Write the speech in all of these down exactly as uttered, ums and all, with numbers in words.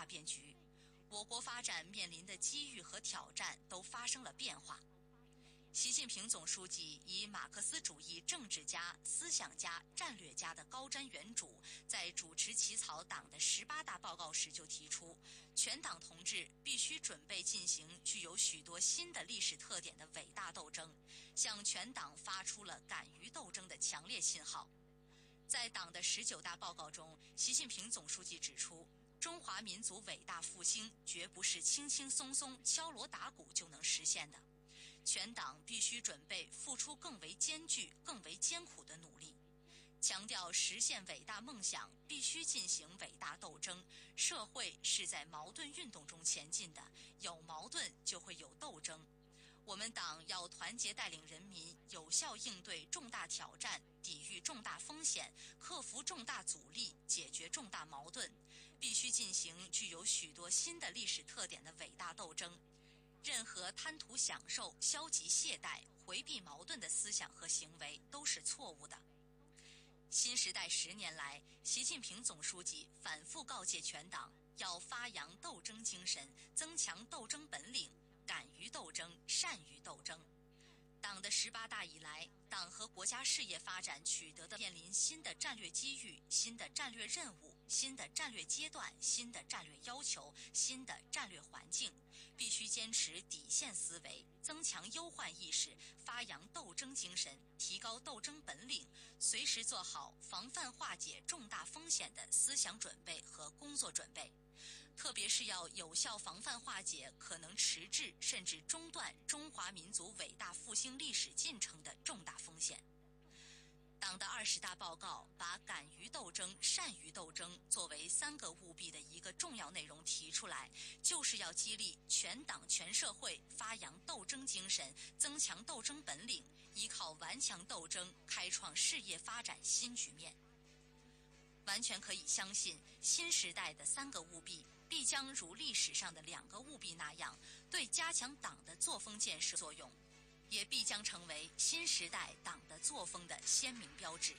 大变局，我国发展面临的机遇和挑战都发生了变化。习近平总书记以马克思主义政治家、思想家、战略家的高瞻远瞩，在主持起草党的十八大报告时就提出，全党同志必须准备进行具有许多新的历史特点的伟大斗争，向全党发出了敢于斗争的强烈信号。在党的十九大报告中，习近平总书记指出，中华民族伟大复兴绝不是轻轻松松敲锣打鼓就能实现的，全党必须准备付出更为艰巨、更为艰苦的努力。强调实现伟大梦想必须进行伟大斗争，社会是在矛盾运动中前进的，有矛盾就会有斗争。我们党要团结带领人民，有效应对重大挑战，抵御重大风险，克服重大阻力，解决重大矛盾，必须进行具有许多新的历史特点的伟大斗争。任何贪图享受、消极懈怠、回避矛盾的思想和行为都是错误的。新时代十年来，习近平总书记反复告诫全党，要发扬斗争精神，增强斗争本领，敢于斗争，善于斗争。党的十八大以来，党和国家事业发展取得的面临新的战略机遇、新的战略任务、新的战略阶段、新的战略要求、新的战略环境，必须坚持底线思维，增强忧患意识，发扬斗争精神，提高斗争本领，随时做好防范化解重大风险的思想准备和工作准备。特别是要有效防范化解可能迟滞甚至中断中华民族伟大复兴历史进程的重大风险。党的二十大报告把敢于斗争、善于斗争作为三个务必的一个重要内容提出来，就是要激励全党全社会发扬斗争精神，增强斗争本领，依靠顽强斗争开创事业发展新局面。完全可以相信，新时代的三个务必必将如历史上的两个务必那样，对加强党的作风建设作用，也必将成为新时代党的作风的鲜明标志。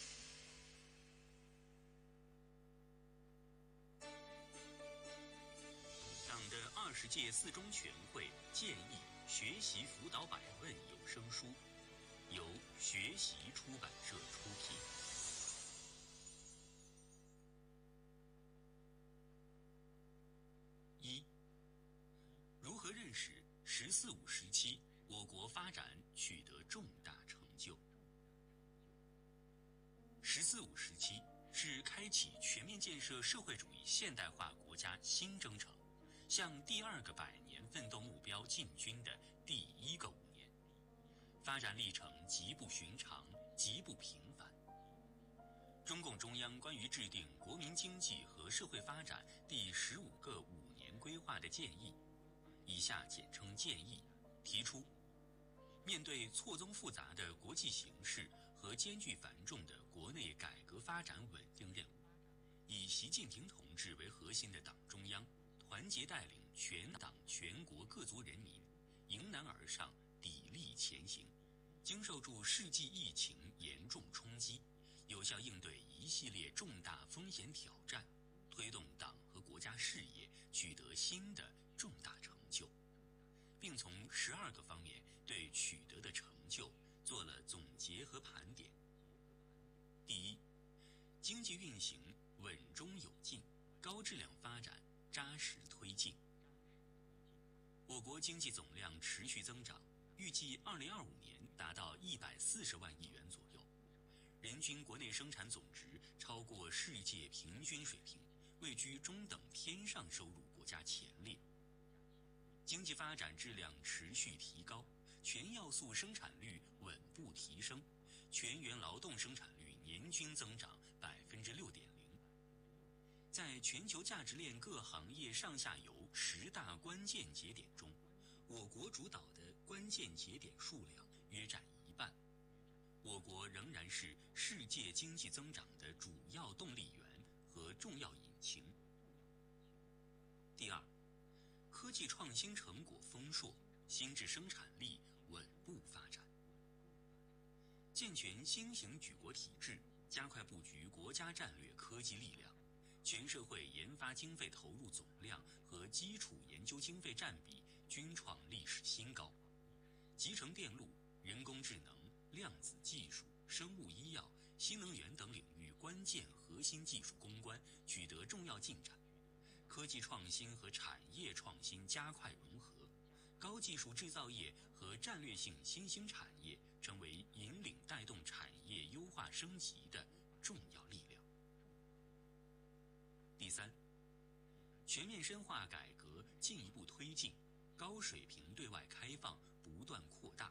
党的二十届四中全会建议学习辅导百问有声书，由学习出版社出品。一、如何认识“十四五”时期我国发展取得重大成就？“十四五”时期是开启全面建设社会主义现代化国家新征程，向第二个百年奋斗目标进军的第一个五年，发展历程极不寻常，极不平凡。中共中央关于制定国民经济和社会发展第十五个五年规划的建议（以下简称建议）提出，面对错综复杂的国际形势和艰巨繁重的国内改革发展稳定任务，以习近平同志为核心的党中央团结带领全党全国各族人民迎难而上，砥砺前行，经受住世纪疫情严重冲击，有效应对一系列重大风险挑战，推动党和国家事业取得新的重大成就，并从十二个方面对取得的成就做了总结和盘点。第一，经济运行稳中有进，高质量发展扎实推进。我国经济总量持续增长，预计二零二五年达到一百四十万亿元左右，人均国内生产总值超过世界平均水平，位居中等偏上收入国家前列。经济发展质量持续提高，全要素生产率稳步提升，全员劳动生产率年均增长百分之六点零。在全球价值链各行业上下游十大关键节点中，我国主导的关键节点数量约占一半。我国仍然是世界经济增长的主要动力源和重要引擎。第二，科技创新成果丰硕，新质生产力稳步发展。健全新型举国体制，加快布局国家战略科技力量， 全社会研发经费投入总量和基础研究经费占比均创历史新高。集成电路、人工智能、量子技术、生物医药、新能源等领域关键核心技术攻关取得重要进展，科技创新和产业创新加快融合，高技术制造业和战略性新兴产业成为引领带动产业优化升级的重要力量。第三，全面深化改革进一步推进，高水平对外开放不断扩大。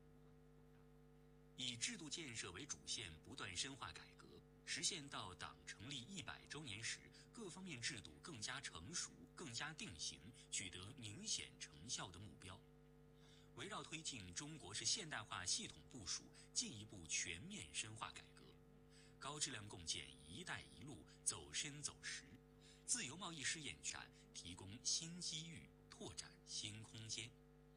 以制度建设为主线，不断深化改革，实现到党成立一百周年时，各方面制度更加成熟、更加定型，取得明显成效的目标。围绕推进中国式现代化系统部署，进一步全面深化改革，高质量共建“一带一路”走深走实，自由贸易试验权提供新机遇，拓展新空间。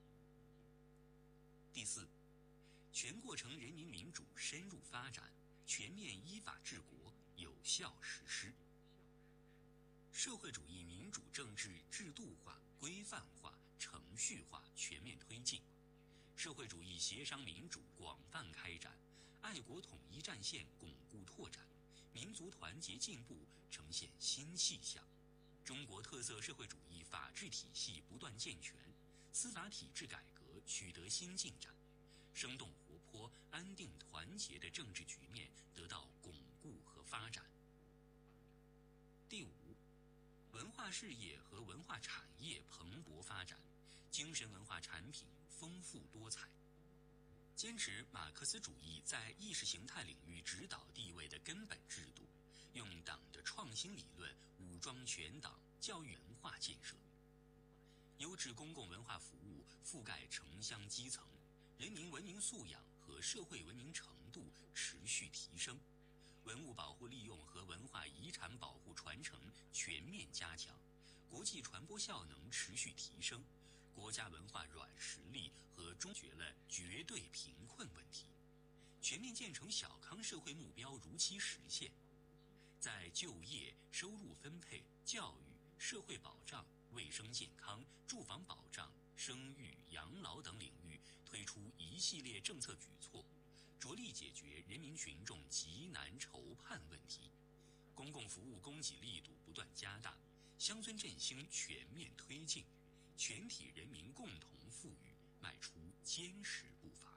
第四，全过程人民民主深入发展，全面依法治国，有效实施。社会主义民主政治制度化、规范化、程序化全面推进，社会主义协商民主广泛开展，爱国统一战线巩固拓展，民族团结进步呈现新气象，中国特色社会主义法治体系不断健全，司法体制改革取得新进展，生动活泼、安定团结的政治局面得到巩固和发展。第五，文化事业和文化产业蓬勃发展，精神文化产品丰富多彩。坚持马克思主义在意识形态领域指导地位的根本制度，用党的创新理论武装全党教育文化建设。优质公共文化服务覆盖城乡基层，人民文明素养和社会文明程度持续提升，文物保护利用和文化遗产保护传承全面加强，国际传播效能持续提升，国家文化软实力和终结了绝对贫困问题，全面建成小康社会目标如期实现。在就业、收入分配、教育、社会保障、卫生健康、住房保障、生育、养老等领域推出一系列政策举措，着力解决人民群众急难愁盼问题，公共服务供给力度不断加大，乡村振兴全面推进，全体人民共同富裕迈出坚实步伐。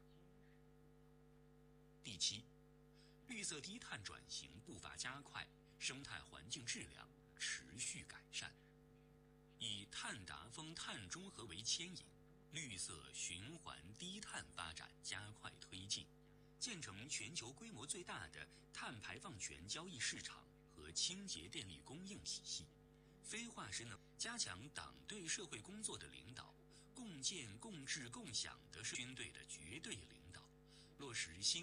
第七，绿色低碳转型步伐加快，生态环境质量持续改善，以碳达峰、碳中和为牵引，绿色循环低碳发展加快推进，建成全球规模最大的碳排放权交易市场和清洁电力供应体系，非化石能加强党对社会工作的领导，共建共治共享的军队的绝对领导，落实新